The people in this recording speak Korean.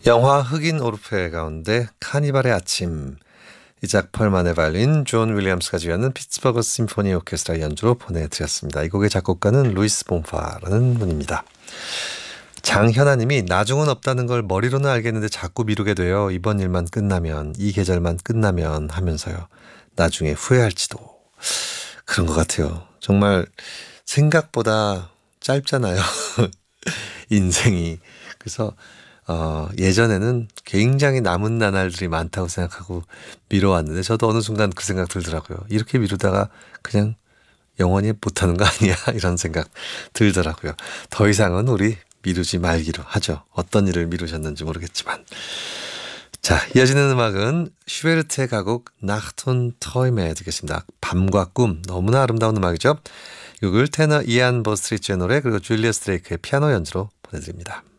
영화 흑인 오르페 가운데 카니발의 아침, 이작 펄만의 바이올린, 존 윌리엄스가 지휘하는 피츠버그 심포니 오케스트라 연주로 보내드렸습니다. 이 곡의 작곡가는 루이스 봉파라는 분입니다. 장현아님이 나중은 없다는 걸 머리로는 알겠는데 자꾸 미루게 돼요. 이번 일만 끝나면, 이 계절만 끝나면 하면서요. 나중에 후회할지도. 그런 것 같아요. 정말 생각보다 짧잖아요. 인생이. 그래서 예전에는 굉장히 남은 나날들이 많다고 생각하고 미뤄왔는데 저도 어느 순간 그 생각 들더라고요. 이렇게 미루다가 그냥 영원히 못하는 거 아니야? 이런 생각 들더라고요. 더 이상은 우리 미루지 말기로 하죠. 어떤 일을 미루셨는지 모르겠지만. 자, 이어지는 음악은 슈베르트의 가곡 나흐톤 트räume 듣겠습니다. 밤과 꿈, 너무나 아름다운 음악이죠. 이 곡을 테너 이안 버스트리츠의 노래 그리고 줄리어스 드레이크의 피아노 연주로 보내드립니다.